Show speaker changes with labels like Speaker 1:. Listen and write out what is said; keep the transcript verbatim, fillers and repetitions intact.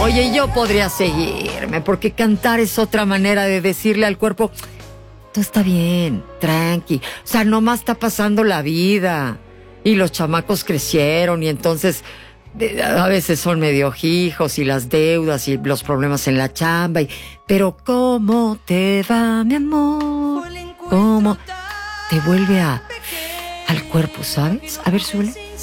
Speaker 1: Oye, yo podría seguirme, porque cantar es otra manera de decirle al cuerpo, todo está bien, tranqui. O sea, nomás está pasando la vida. Y los chamacos crecieron y entonces a veces son medio hijos y las deudas y los problemas en la chamba. Y, pero ¿cómo te va, mi amor? ¿Cómo? Te vuelve a, al cuerpo, ¿sabes? A ver, súbele.